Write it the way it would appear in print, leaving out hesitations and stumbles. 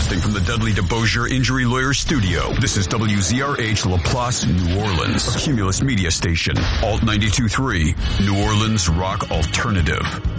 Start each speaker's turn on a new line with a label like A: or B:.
A: Broadcasting from the Dudley DeBosier Injury Lawyer Studio. This is WZRH Laplace, New Orleans. A Cumulus media station. Alt 92.3, New Orleans Rock Alternative.